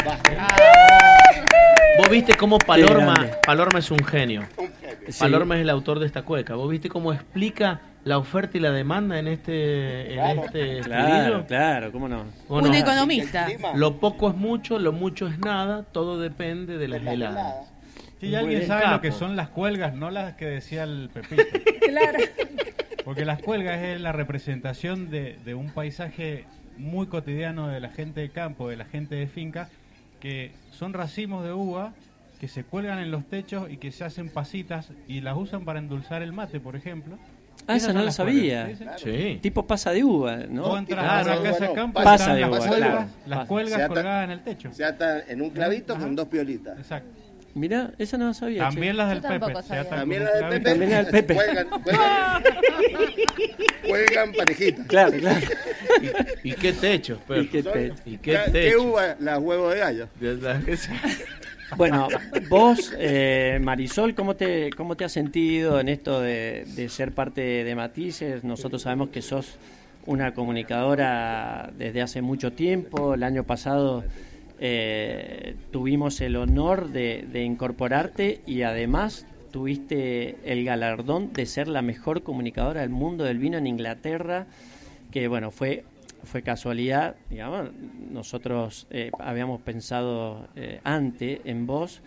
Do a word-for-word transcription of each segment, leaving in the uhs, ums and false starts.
Vos viste cómo Palorma, Palorma es un genio. Sí. Palorma es el autor de esta cueca. Vos viste cómo explica la oferta y la demanda en este, en Claro. este Claro, estribillo. claro, cómo no. ¿O Un no? economista. Lo poco es mucho, lo mucho es nada, todo depende de las heladas. Si alguien Buen sabe capo. lo que son las cuelgas, no las que decía el Pepito. Claro. Porque las cuelgas es la representación de, de un paisaje muy cotidiano de la gente de campo, de la gente de finca, que son racimos de uva que se cuelgan en los techos y que se hacen pasitas y las usan para endulzar el mate, por ejemplo. Ah, Esas eso no son lo las sabía. cuelgas, ¿sí? Sí. Sí. Tipo pasa de uva, Vos ¿no? entras Claro. a una casa de Bueno, campo y pasa están de las uva, cuelgas, claro. las Pasa. cuelgas Se ata- colgadas en el techo. Se ata en un clavito Ajá. con dos piolitas. Exacto. Mirá, esa no lo sabía. También che. las Yo del tampoco Pepe. Se sabía. atan También con la un del clavito. Pepe. También la del Pepe. Cuelgan, cuelgan, cuelgan parejitas. Claro, claro. ¿Y qué techo? Pero, ¿Y qué Son- te- ¿Y qué ¿Qué, qué techo? uva? Las huevos de gallo. Bueno, vos, eh, Marisol, ¿cómo te, ¿cómo te has sentido en esto de, de ser parte de Matices? Nosotros sabemos que sos una comunicadora desde hace mucho tiempo. El año pasado eh, tuvimos el honor de, de incorporarte y además tuviste el galardón de ser la mejor comunicadora del mundo del vino en Inglaterra, que bueno, fue... fue casualidad, digamos, nosotros eh, habíamos pensado eh, antes en vos,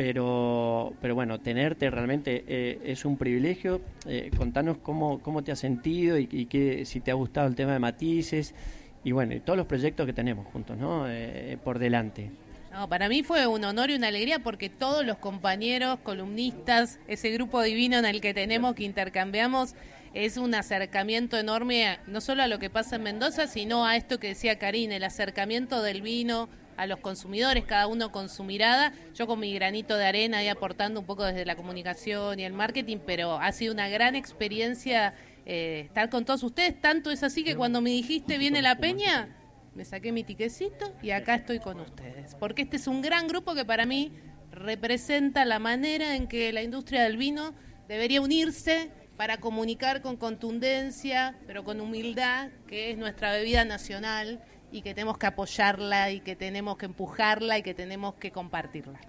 pero pero bueno, tenerte realmente eh, es un privilegio. Eh, contanos cómo, cómo te has sentido y, y que, si te ha gustado el tema de Matices y bueno, y todos los proyectos que tenemos juntos, ¿no? Eh, por delante. No, para mí fue un honor y una alegría porque todos los compañeros, columnistas, ese grupo divino en el que tenemos, que intercambiamos, es un acercamiento enorme a- no solo a lo que pasa en Mendoza, sino a esto que decía Karine, el acercamiento del vino a los consumidores, cada uno con su mirada, yo con mi granito de arena ahí aportando un poco desde la comunicación y el marketing, pero ha sido una gran experiencia eh, estar con todos ustedes, tanto es así que cuando me dijiste viene la peña, me saqué mi tiquecito y acá estoy con ustedes, porque este es un gran grupo que para mí representa la manera en que la industria del vino debería unirse para comunicar con contundencia, pero con humildad, que es nuestra bebida nacional y que tenemos que apoyarla y que tenemos que empujarla y que tenemos que compartirla.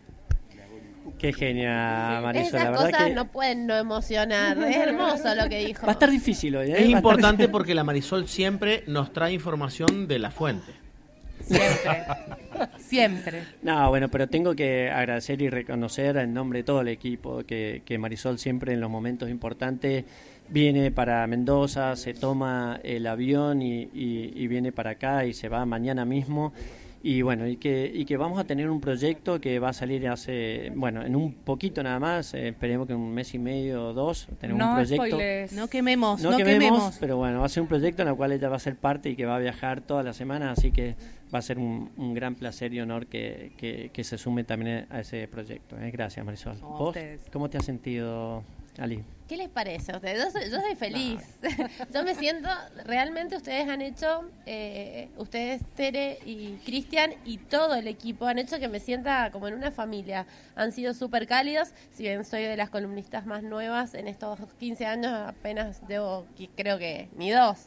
Qué genia, Marisol, la Esas verdad cosas que no pueden no emocionar. Es hermoso lo que dijo. va a estar difícil hoy, ¿eh? Es Va a estar- importante porque la Marisol siempre nos trae información de la fuente. Siempre, siempre. No, bueno, pero tengo que agradecer y reconocer en nombre de todo el equipo que, que Marisol siempre en los momentos importantes viene para Mendoza, se toma el avión y, y- y viene para acá y se va mañana mismo. Y bueno, y que, y que vamos a tener un proyecto que va a salir hace, bueno, en un poquito nada más, eh, esperemos que en un mes y medio o dos, tenemos un No proyecto. spoilers. No quememos, No, no, quememos, quememos. pero bueno, va a ser un proyecto en el cual ella va a ser parte y que va a viajar toda la semana, así que va a ser un, un gran placer y honor que, que, que se sume también a ese proyecto. ¿eh? Gracias, Marisol. No, a ¿Vos ustedes. cómo te has sentido, Ali? ¿Qué les parece a ustedes? Yo soy, yo soy feliz. Yo me siento, realmente ustedes han hecho, eh, ustedes, Tere y Cristian y todo el equipo han hecho que me sienta como en una familia. Han sido súper cálidos, si bien soy de las columnistas más nuevas en estos quince años, apenas debo, qui- creo que ni dos.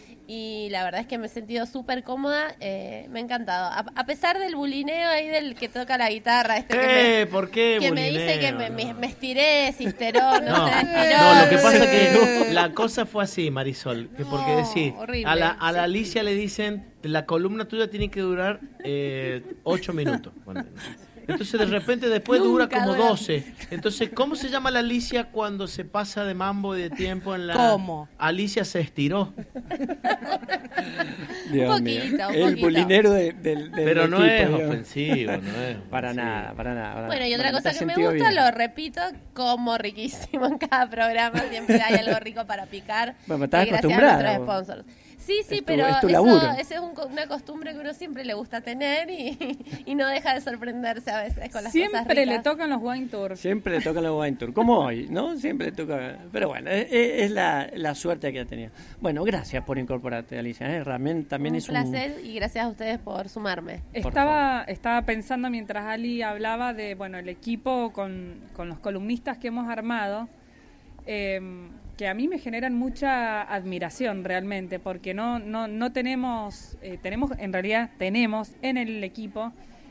Y la verdad es que me he sentido súper cómoda, eh, me ha encantado. A, a pesar del bulineo ahí del que toca la guitarra, este que me- Eh, ¿por qué que me dice que bulineo? me, me, me estiré, se estiró, no, No, se estiró. no, lo que pasa Sí. que la cosa fue así, Marisol, que porque No, decir, horrible. a la, a la Alicia le dicen, la columna tuya tiene que durar eh, ocho minutos. Bueno, entonces de repente después dura Nunca como dura. doce. Entonces, ¿cómo se llama la Alicia cuando se pasa de mambo y de tiempo en la... ¿Cómo? Alicia se estiró. Dios poquito, mío. un El poquito. bulinero de- del, del Pero no equipo, es digamos. ofensivo, no es Para ofensivo. nada, para nada. para Bueno, nada. y otra Bueno, te cosa has que me sentido gusta, bien. lo repito, como riquísimo en cada programa. Siempre hay algo rico para picar. Bueno, estás y gracias a acostumbrada, nuestros sponsors. Sí, sí, Es tu- pero es tu eso, laburo. esa es un co- una costumbre que uno siempre le gusta tener y, y no deja de sorprenderse a veces con las cosas Siempre ricas. le tocan los wine tours. Siempre le toca la wine tour, como hoy, ¿no? Siempre le toca. Pero bueno, es, es la, la suerte que ha tenido. Bueno, gracias por incorporarte, Alicia. ¿eh? Realmente también un es un. placer y gracias a ustedes por sumarme. Por Estaba, estaba pensando mientras Ali hablaba de, bueno, el equipo con, con los columnistas que hemos armado, eh, que a mí me generan mucha admiración realmente, porque no, no, no tenemos, eh, tenemos, en realidad tenemos en el equipo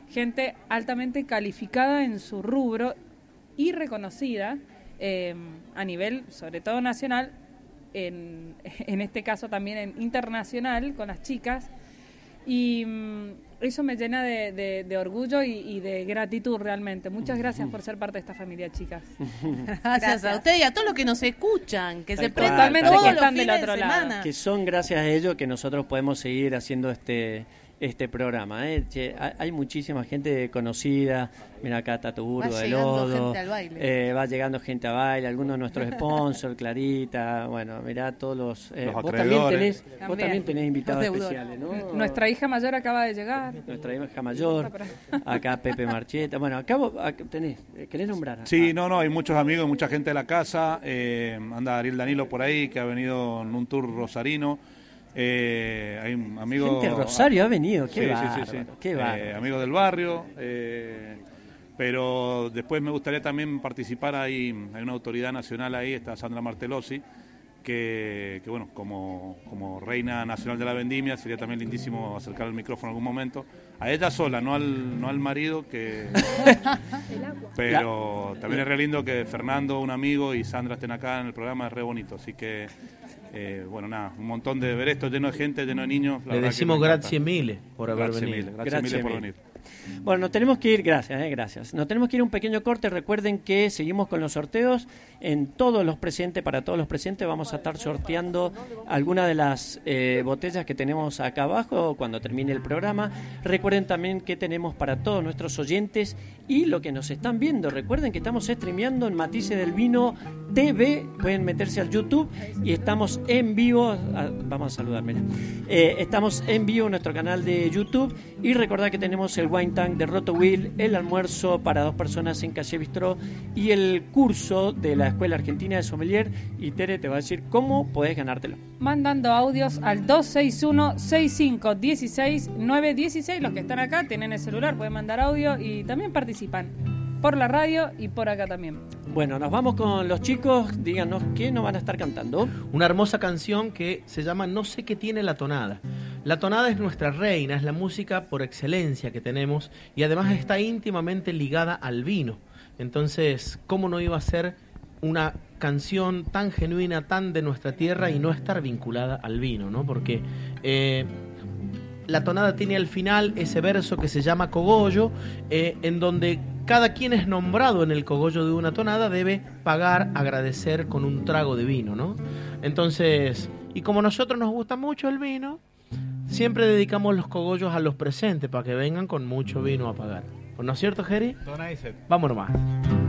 gente altamente calificada en su rubro y reconocida eh, a nivel, sobre todo nacional, en, en este caso también en internacional, con las chicas. Y mm, eso me llena de, de, de orgullo y, y de gratitud realmente. Muchas gracias por ser parte de esta familia, chicas. Gracias, Gracias. a usted y a todos los que nos escuchan, que Tal se cual, prestan tal todos cual. los Están del fines otro de lado. semana. Que son gracias a ellos que nosotros podemos seguir haciendo este este programa. ¿eh? Che, hay hay muchísima gente conocida. Mira, acá está Tuburgo Va de llegando Lodo. gente al baile. Eh, va llegando gente a baile. Algunos de nuestros sponsors, Clarita. Bueno, mirá todos los. eh, Los vos también acreedores. tenés, vos También. también tenés invitados Los deudores. especiales, ¿no? Nuestra hija mayor acaba de llegar. Nuestra hija mayor. Acá Pepe Marcheta. Bueno, acá vos acá tenés. eh, ¿Querés nombrar? Sí, Ah, no, no, hay muchos amigos, mucha gente de la casa. Eh, anda Ariel Danilo por ahí, que ha venido en un tour rosarino. Eh, hay un amigo... Gente de Rosario ha venido, qué Sí, sí, bárbaro, sí, sí. qué Eh, bárbaro. amigo del barrio. eh, pero después me gustaría también participar ahí. Hay una autoridad nacional ahí, está Sandra Martellosi, que, que bueno, como, como reina nacional de la vendimia, sería también lindísimo acercar el micrófono en algún momento. A ella sola, no al, no al marido, que... Pero también es re lindo que Fernando, un amigo, y Sandra estén acá en el programa, es re bonito. Así que, eh, bueno, nada, un montón de ver esto lleno de gente, lleno de niños. la Le verdad decimos que me grazie encanta. mille por haber Grazie venido. mille, grazie Grazie mille por mille. venir. Bueno, nos tenemos que ir, gracias, eh, gracias. Nos tenemos que ir a un pequeño corte. Recuerden que seguimos con los sorteos en todos los presentes. Para todos los presentes vamos a estar sorteando algunas de las eh, botellas que tenemos acá abajo cuando termine el programa. Recuerden también que tenemos para todos nuestros oyentes y lo que nos están viendo. Recuerden que estamos streameando en Matices del Vino T V. Pueden meterse al YouTube y estamos en vivo. Ah, vamos a saludar, mira. Eh, estamos en vivo en nuestro canal de YouTube. Y recordad que tenemos el Wine Tank de Roto Wheel, el almuerzo para dos personas en Calle Bistró y el curso de la Escuela Argentina de Sommelier. Y Tere te va a decir cómo podés ganártelo. Mandando audios al dos seis uno, seis cinco uno seis, nueve uno seis. Los que están acá tienen el celular, pueden mandar audio y también participan por la radio y por acá también. Bueno, nos vamos con los chicos. Díganos qué nos van a estar cantando. Una hermosa canción que se llama No sé qué tiene la tonada. La tonada es nuestra reina, es la música por excelencia que tenemos y además está íntimamente ligada al vino. Entonces, ¿cómo no iba a ser una canción tan genuina, tan de nuestra tierra y no estar vinculada al vino, ¿no? Porque eh, la tonada tiene al final ese verso que se llama cogollo, eh, en donde cada quien es nombrado en el cogollo de una tonada debe pagar, agradecer con un trago de vino, ¿no? Entonces, y como a nosotros nos gusta mucho el vino, siempre dedicamos los cogollos a los presentes para que vengan con mucho vino a pagar. ¿No es cierto, Jerry? Tonaiset. Vámonos más.